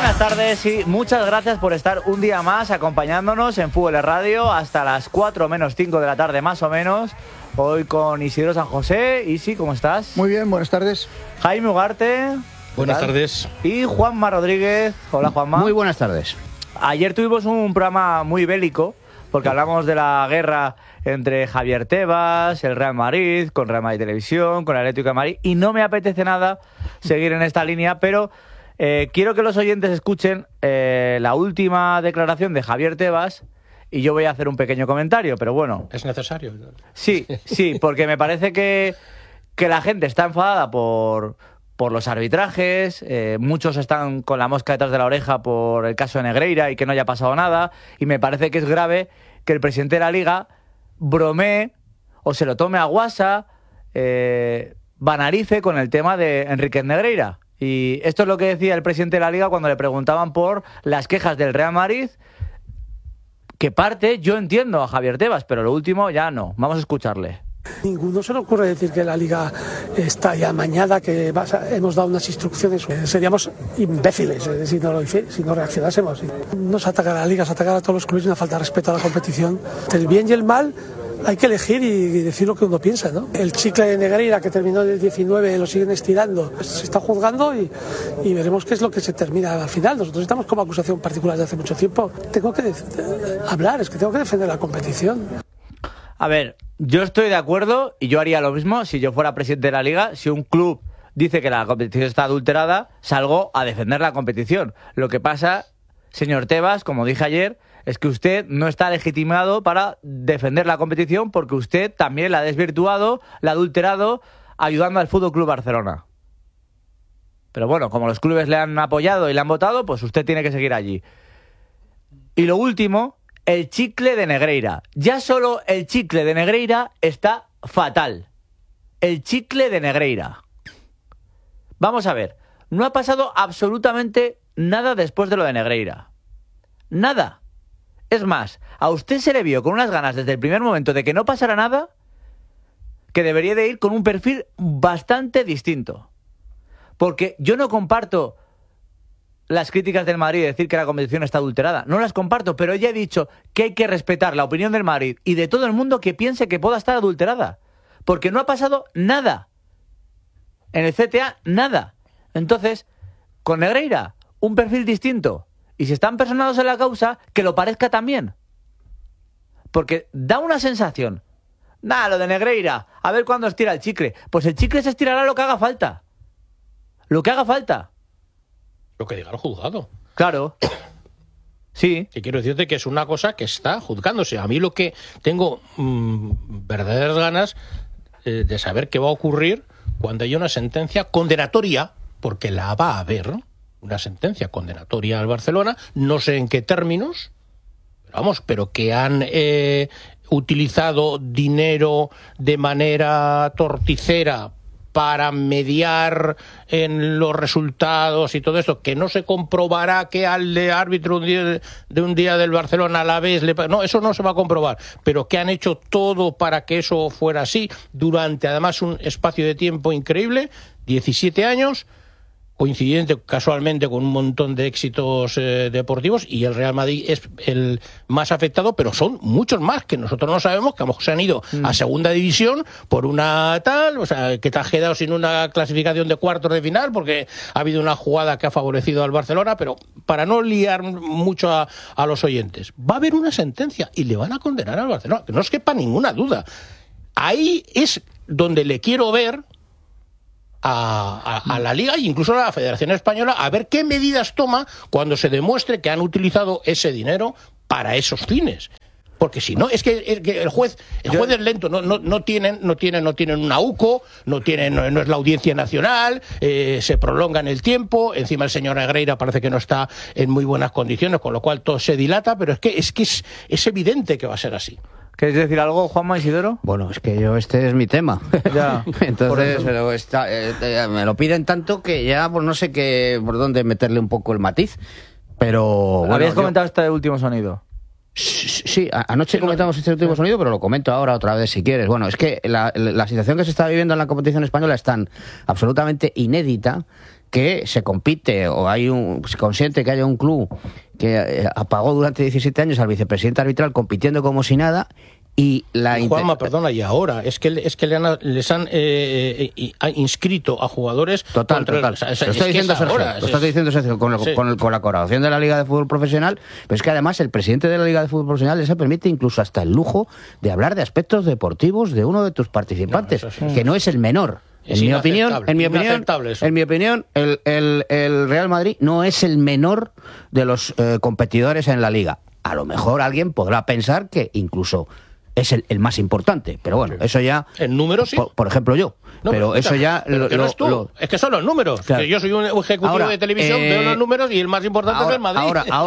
buenas tardes y muchas gracias por estar un día más acompañándonos en Fútbol Radio hasta las 4 menos 5 de la tarde más o menos. Hoy con Isidro San José. Isi, ¿cómo estás? Muy bien, buenas tardes. Jaime Ugarte. Buenas tardes. Y Juanma Rodríguez. Hola, Juanma. Muy buenas tardes. Ayer tuvimos un programa muy bélico porque hablamos de la guerra entre Javier Tebas, el Real Madrid, con Real Madrid Televisión, con el Atlético de Madrid, y no me apetece nada seguir en esta línea, pero quiero que los oyentes escuchen la última declaración de Javier Tebas y yo voy a hacer un pequeño comentario, pero bueno. ¿Es necesario? Sí, porque me parece que la gente está enfadada por los arbitrajes, muchos están con la mosca detrás de la oreja por el caso de Negreira y que no haya pasado nada, y me parece que es grave que el presidente de la Liga bromee o se lo tome a guasa, banalice con el tema de Enríquez Negreira. Y esto es lo que decía el presidente de la Liga cuando le preguntaban por las quejas del Real Madrid, que parte yo entiendo a Javier Tebas, pero lo último ya no. Vamos a escucharle. Ninguno se le ocurre decir que la Liga está ya amañada, que hemos dado unas instrucciones. Seríamos imbéciles si no reaccionásemos. No se ataca a la Liga, se ataca a todos los clubes y una falta de respeto a la competición. El bien y el mal hay que elegir y decir lo que uno piensa, ¿no? El chicle de Negreira que terminó en el 19 lo siguen estirando. Se está juzgando y veremos qué es lo que se termina al final. Nosotros estamos como acusación particular desde hace mucho tiempo. Tengo que hablar, es que tengo que defender la competición. A ver, yo estoy de acuerdo y yo haría lo mismo si yo fuera presidente de la Liga. Si un club dice que la competición está adulterada, salgo a defender la competición. Lo que pasa, señor Tebas, como dije ayer, es que usted no está legitimado para defender la competición porque usted también la ha desvirtuado, la ha adulterado, ayudando al Fútbol Club Barcelona. Pero bueno, como los clubes le han apoyado y le han votado, pues usted tiene que seguir allí. Y lo último, el chicle de Negreira. Ya solo el chicle de Negreira está fatal. El chicle de Negreira. Vamos a ver, no ha pasado absolutamente nada después de lo de Negreira. Nada. Es más, a usted se le vio con unas ganas desde el primer momento de que no pasara nada, que debería de ir con un perfil bastante distinto. Porque yo no comparto las críticas del Madrid de decir que la competición está adulterada. No las comparto, pero ella ha dicho que hay que respetar la opinión del Madrid y de todo el mundo que piense que pueda estar adulterada. Porque no ha pasado nada. En el CTA, nada. Entonces, con Negreira, un perfil distinto. Y si están personados en la causa, que lo parezca también. Porque da una sensación. Nada, lo de Negreira, a ver cuándo estira el chicle. Pues el chicle se estirará lo que haga falta. Lo que haga falta. Lo que diga el juzgado. Claro. Sí. Y quiero decirte que es una cosa que está juzgándose. A mí lo que tengo verdaderas ganas de saber qué va a ocurrir cuando haya una sentencia condenatoria, porque la va a haber, una sentencia condenatoria al Barcelona, no sé en qué términos, pero que han utilizado dinero de manera torticera para mediar en los resultados y todo esto, que no se comprobará que al de árbitro de un día del Barcelona a la vez no, eso no se va a comprobar, pero que han hecho todo para que eso fuera así durante además un espacio de tiempo increíble, 17 años, coincidente casualmente con un montón de éxitos deportivos, y el Real Madrid es el más afectado, pero son muchos más que nosotros no sabemos, que a lo mejor se han ido a segunda división por una tal, o sea, que te has quedado sin una clasificación de cuartos de final porque ha habido una jugada que ha favorecido al Barcelona, pero para no liar mucho a los oyentes, va a haber una sentencia y le van a condenar al Barcelona, que no os quepa ninguna duda. Ahí es donde le quiero ver a la Liga e incluso a la Federación Española a ver qué medidas toma cuando se demuestre que han utilizado ese dinero para esos fines. Porque si no, es que el juez es lento, no tienen una UCO, no es la Audiencia Nacional, se prolonga en el tiempo, encima el señor Negreira parece que no está en muy buenas condiciones, con lo cual todo se dilata, pero es evidente que va a ser así. ¿Queréis decir algo, Juanma, Isidoro? Bueno, es que este es mi tema. Ya. Entonces me lo piden tanto que ya pues no sé por dónde meterle un poco el matiz. Pero bueno, ¿habías comentado este último sonido? Sí, anoche comentamos este último sonido, pero lo comento ahora otra vez si quieres. Bueno, es que la situación que se está viviendo en la competición española es tan absolutamente inédita que se compite o se consiente que haya un club que apagó durante 17 años al vicepresidente arbitral compitiendo como si nada. Y Juanma, perdona, y ahora es que les han inscrito a jugadores. Total. Lo estoy diciendo, Sergio, con la colaboración de la Liga de Fútbol Profesional, pero es que además el presidente de la Liga de Fútbol Profesional les permite incluso hasta el lujo de hablar de aspectos deportivos de uno de tus participantes, que no es el menor. En mi opinión, el Real Madrid no es el menor de los competidores en la Liga. A lo mejor alguien podrá pensar que incluso es el más importante, pero bueno, eso ya... En números sí. Por ejemplo yo. No, pero eso ya... Pero que no es tú, es que son los números. Claro. Que yo soy un ejecutivo ahora, de televisión, veo los números y el más importante es el Madrid.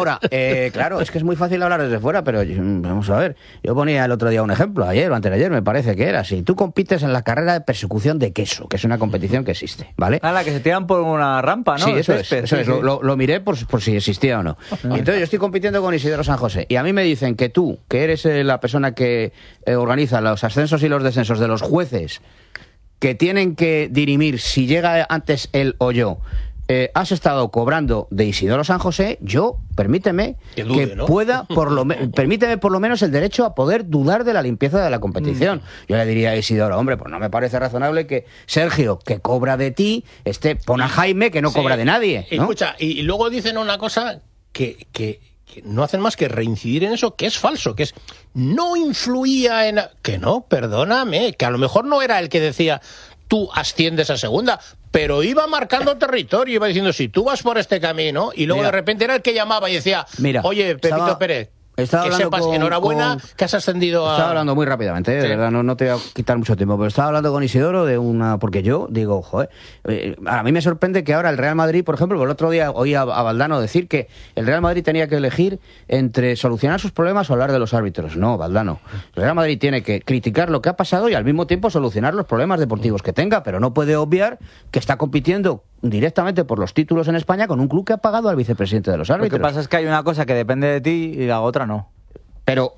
Claro, es que es muy fácil hablar desde fuera, pero vamos a ver. Yo ponía el otro día un ejemplo, ayer o antes de ayer me parece que era. Si tú compites en la carrera de persecución de queso, que es una competición que existe, ¿vale? A la que se tiran por una rampa, ¿no? Sí, eso es. Lo miré por si existía o no. Y entonces yo estoy compitiendo con Isidoro San José y a mí me dicen que tú, que eres la persona que organiza los ascensos y los descensos de los jueces que tienen que dirimir si llega antes él o yo, has estado cobrando de Isidoro San José, permíteme que pueda, permíteme por lo menos el derecho a poder dudar de la limpieza de la competición. Yo le diría a Isidoro, hombre, pues no me parece razonable que Sergio, que cobra de ti, pon a Jaime, que no cobra de nadie, ¿no? Escucha, y luego dicen una cosa que no hacen más que reincidir en eso, que es falso, que es no influía en... Que no, perdóname, que a lo mejor no era el que decía tú asciendes a segunda, pero iba marcando territorio, iba diciendo si tú vas por este camino, y luego de repente era el que llamaba y decía, oye, Pepito Pérez, que sepas, enhorabuena, que has ascendido a... Estaba hablando muy rápidamente, de verdad, no te voy a quitar mucho tiempo, pero estaba hablando con Isidoro porque yo digo, a mí me sorprende que ahora el Real Madrid, por ejemplo, el otro día oí a Valdano decir que el Real Madrid tenía que elegir entre solucionar sus problemas o hablar de los árbitros. No, Valdano, el Real Madrid tiene que criticar lo que ha pasado y al mismo tiempo solucionar los problemas deportivos que tenga, pero no puede obviar que está compitiendo directamente por los títulos en España con un club que ha pagado al vicepresidente de los árbitros. Lo que pasa es que hay una cosa que depende de ti y la otra no. Pero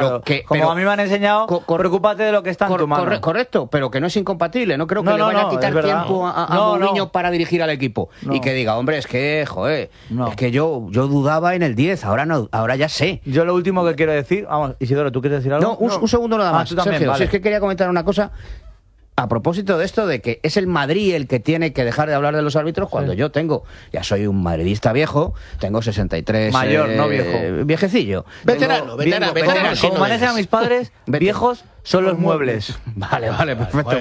a mí me han enseñado, preocúpate de lo que está en tu mano. Correcto, pero que no es incompatible. No creo que le vaya a quitar tiempo a Mourinho para dirigir al equipo. Y que diga, hombre, es que, es que yo dudaba en el 10, ahora ya sé. Yo lo último que quiero decir, vamos, Isidoro, ¿tú quieres decir algo? No, un segundo nada más, tú también, Sergio, vale. Si es que quería comentar una cosa. A propósito de esto de que es el Madrid el que tiene que dejar de hablar de los árbitros cuando yo ya soy un madridista viejo, tengo 63... Mayor, no viejo. Viejecillo. Veterano. Como manejan a mis padres, viejos son los muebles. Vale, perfecto.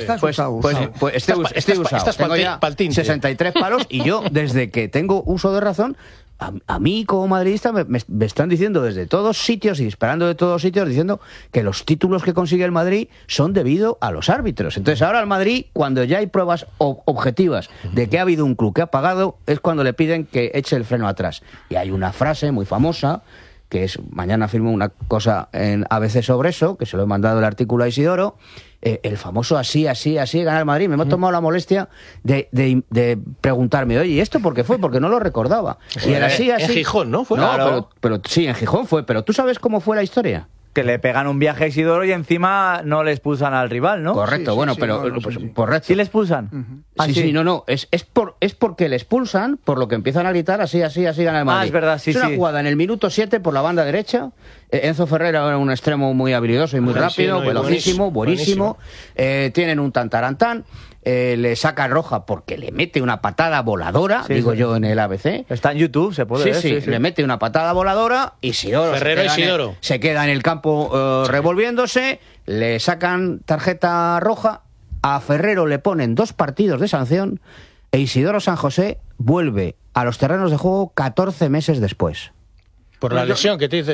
Pues estoy usado. Estás Tengo ya pa'l tinte. 63 palos y yo, desde que tengo uso de razón, a mí como madridista me están diciendo desde todos sitios y disparando de todos sitios diciendo que los títulos que consigue el Madrid son debido a los árbitros. Entonces ahora al Madrid, cuando ya hay pruebas objetivas de que ha habido un club que ha pagado, es cuando le piden que eche el freno atrás. Y hay una frase muy famosa que es, mañana firmo una cosa en ABC sobre eso, que se lo he mandado el artículo a Isidoro, el famoso así, gana el Madrid. Me he tomado la molestia de preguntarme, oye, ¿y esto por qué fue? Porque no lo recordaba. Y el así... En Gijón, ¿no? Pero sí, en Gijón fue. Pero ¿tú sabes cómo fue la historia? Que le pegan un viaje a Isidoro y encima no le expulsan al rival, ¿no? Correcto, correcto. ¿Sí le expulsan? No. Es porque le expulsan, por lo que empiezan a gritar así gana el Madrid. Es verdad, sí. Es una jugada en el minuto 7 por la banda derecha. Enzo Ferreira era un extremo muy habilidoso y muy rápido, velocísimo, buenísimo. Tienen un tantarantán. Le saca roja porque le mete una patada voladora, yo en el ABC. Está en YouTube, se puede ver. Sí, le mete una patada voladora y Isidoro se queda en el campo revolviéndose, le sacan tarjeta roja, a Ferrero le ponen 2 partidos de sanción e Isidoro San José vuelve a los terrenos de juego 14 meses después. Por la lesión que te dice...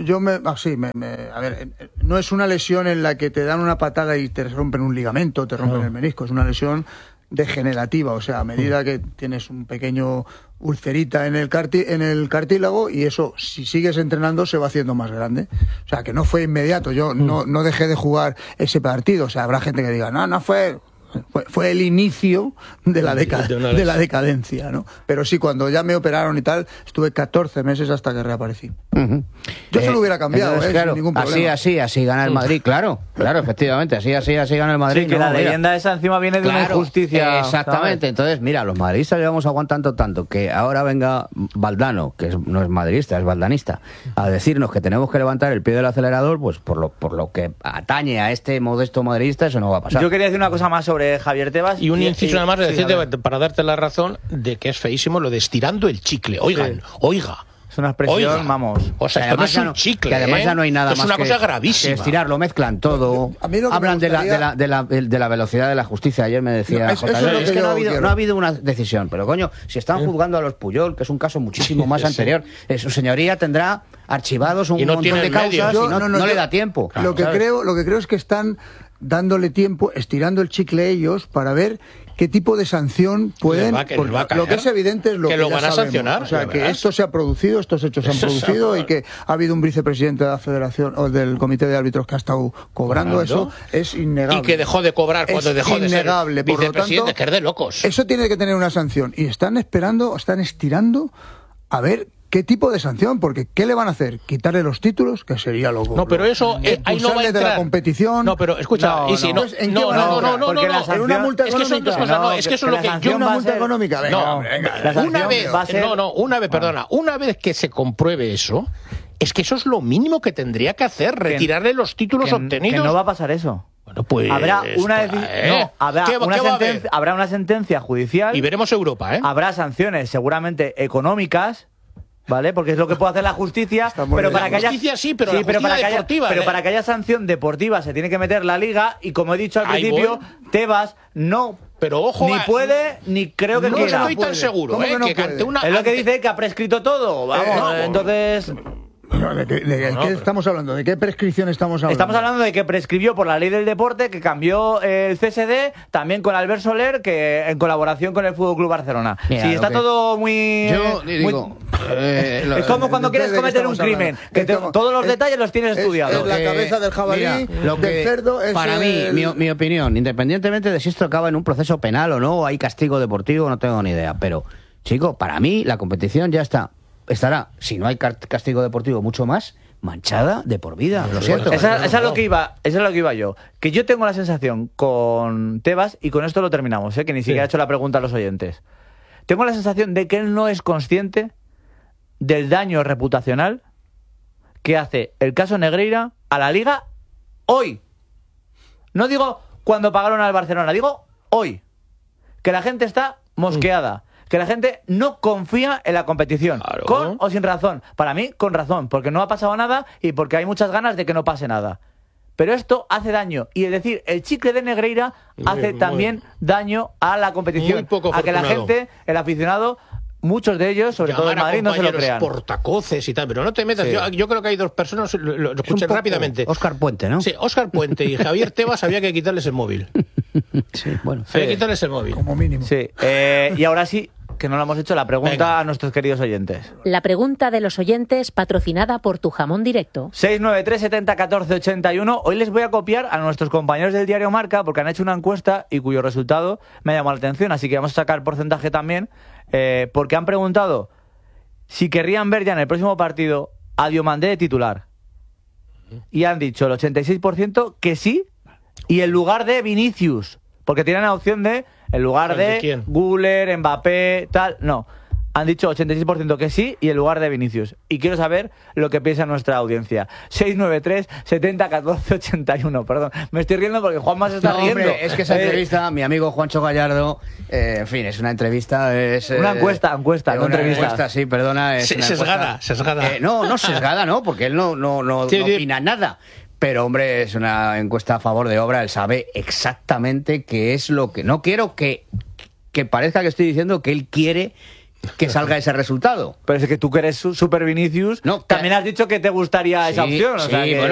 A ver, no es una lesión en la que te dan una patada y te rompen un ligamento, te rompen el menisco, es una lesión degenerativa, o sea, a medida que tienes un pequeño ulcerita en el cartílago y eso, si sigues entrenando, se va haciendo más grande. O sea, que no fue inmediato, yo no dejé de jugar ese partido, o sea, habrá gente que diga, no fue... Fue el inicio de la de una decadencia, ¿no? Pero sí, cuando ya me operaron y tal, estuve 14 meses hasta que reaparecí. Yo se lo hubiera cambiado, entonces, claro, sin ningún problema. así gana el Madrid, claro, efectivamente, así gana el Madrid. Sí, que la leyenda esa encima viene de una injusticia. Exactamente, ¿sabes? entonces, mira, los madridistas llevamos aguantando tanto que ahora venga Valdano, que no es madridista, es valdanista, a decirnos que tenemos que levantar el pie del acelerador, pues por lo que atañe a este modesto madridista, eso no va a pasar. Yo quería decir una cosa más sobre Javier Tebas. Y un inciso nada más de sí, decirte, para darte la razón, de que es feísimo lo de estirando el chicle. Oigan, oiga. Es una expresión, Oiga. vamos. O sea, esto no es un chicle. Que además ya no hay nada es más una que, cosa gravísima. que estirar, lo mezclan todo. A mí lo que Hablan me gustaría- de la velocidad de la justicia. Ayer me decía No, eso JJ, es lo que que yo no ha habido, quiero. no ha habido una decisión. Pero coño, si están juzgando a los Puyol, que es un caso muchísimo más anterior, su señoría tendrá archivados un Y no montón tiene de causas medios. y no yo- le da tiempo. Lo que ¿sabes? creo es que están dándole tiempo, estirando el chicle ellos para ver qué tipo de sanción pueden. Les va a porque caer. lo que es evidente es lo Que que lo ya van a sabemos. sancionar, O sea, ya que verás. esto se ha producido, estos hechos se han Eso es producido y algo. que ha habido un vicepresidente de la Federación o del Comité de Árbitros que ha estado cobrando. Eso es innegable. Y que dejó de cobrar cuando Es dejó de ser innegable, por lo vicepresidente, tanto, que es de locos. Eso tiene que tener una sanción. Y están estirando a ver qué tipo de sanción, porque ¿qué le van a hacer? ¿Quitarle los títulos? Que sería loco. No, pero eso ahí no va a Expulsarle de entrar. la competición. No, pero escucha, No, y si no. no, Entonces, ¿en qué van a entrar? Porque la no, sanción- una multa es que son dos económica. cosas, no, No, es que eso es que lo que la yo sanción una va a multa ser- económica. Venga, No, hombre, venga. La sanción una vez, va a ser- una vez que se compruebe eso, es que eso es lo mínimo que tendría que hacer, retirarle los títulos que obtenidos. no va a pasar eso. Bueno, pues Habrá una, habrá ¿Qué va a haber? habrá una sentencia judicial. Y veremos Europa, ¿eh? Habrá sanciones seguramente económicas, ¿vale? Porque es lo que puede hacer la justicia. Está muy Pero bien. para La que haya, justicia sí, pero la justicia para que haya, deportiva, pero ¿eh? para que haya sanción deportiva se tiene que meter la liga y como he dicho al Ahí principio, voy. Tebas no. Pero ojo, ni puede ni creo que no quiera. estoy tan puede. seguro, ¿Cómo que no que puede? ante una Es lo que ante- dice que ha prescrito todo. Vamos, no, entonces Bueno, ¿de qué estamos hablando? ¿De qué prescripción estamos hablando? estamos hablando de que prescribió por la ley del deporte, que cambió el CSD, también con Albert Soler, que en colaboración con el Fútbol Club Barcelona. Mira, Sí, lo está que- todo muy. Yo muy- digo, es como cuando ¿de quieres qué cometer un estamos hablando? crimen, que todos los detalles los tienes estudiados. es la cabeza del jabalí, del cerdo, es para mí, el- mi opinión, independientemente de si esto acaba en un proceso penal o no, o hay castigo deportivo, no tengo ni idea. Pero, chico, para mí la competición ya estará, si no hay castigo deportivo, mucho más manchada de por vida. Lo siento. Esa es lo que iba yo. Que yo tengo la sensación con Tebas, y con esto lo terminamos, que ni siquiera he hecho la pregunta a los oyentes. Tengo la sensación de que él no es consciente del daño reputacional que hace el caso Negreira a la Liga hoy. No digo cuando pagaron al Barcelona, digo hoy. Que la gente está mosqueada. Que la gente no confía en la competición. Claro. Con o sin razón. Para mí, con razón. Porque no ha pasado nada y porque hay muchas ganas de que no pase nada. Pero esto hace daño. Y es decir, el chicle de Negreira hace muy- también daño a la competición. Muy poco a que la afortunado. gente, el aficionado, muchos de ellos, sobre todo en Llamar a Madrid, no se lo compañeros crean. portacoces y tal, pero no te metas. Sí. Yo creo que hay dos personas, lo Es un escuchen poco rápidamente. Óscar Puente, ¿no? Sí, Óscar Puente y Javier Tebas había que quitarles el móvil. Sí, bueno. Había que quitarles el móvil. como mínimo. Sí. Y ahora sí, que no le hemos hecho la pregunta Venga. a nuestros queridos oyentes. La pregunta de los oyentes patrocinada por Tu Jamón Directo. 693 70 14 81. Hoy les voy a copiar a nuestros compañeros del diario Marca porque han hecho una encuesta y cuyo resultado me ha llamado la atención. Así que vamos a sacar porcentaje también. Porque han preguntado si querrían ver ya en el próximo partido a Diomandé de titular. Y han dicho el 86% que sí. Y en lugar de Vinicius. Porque tienen la opción de, en lugar ¿De de quién? Güler, Mbappé, tal. No. Han dicho 86% que sí y en lugar de Vinicius. Y quiero saber lo que piensa nuestra audiencia. 693 70 14 81. Perdón, me estoy riendo porque Juanma se está No, riendo. hombre, es que esa entrevista, mi amigo Juancho Gallardo, en fin, es una entrevista, es... Una encuesta, no una entrevista. encuesta, sí, perdona. Es una Sesgada, encuesta. sesgada. No sesgada, no, porque él no Sí, sí. opina nada. Pero, hombre, es una encuesta a favor de obra, él sabe exactamente qué es lo que... No quiero que parezca que estoy diciendo que él quiere que salga ese resultado. Pero es que tú que eres super Vinicius, No, también has dicho que te gustaría esa Sí, opción. O sí, sea que... bueno,